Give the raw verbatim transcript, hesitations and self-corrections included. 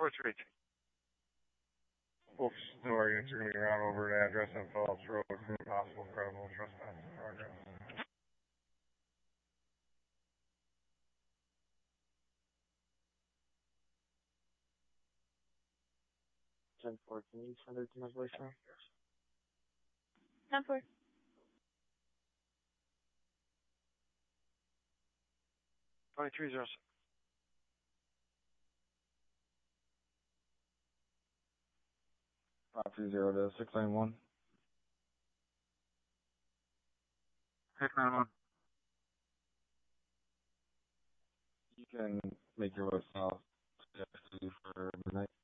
four three. Both story units are going to be around over at address on Phillips Road for possible credible trespass in progress. ten four, can you send it to my voicemail? ten four. twenty-three zero six. five two zero to six nine one. six nine one. You can make your way south to for midnight.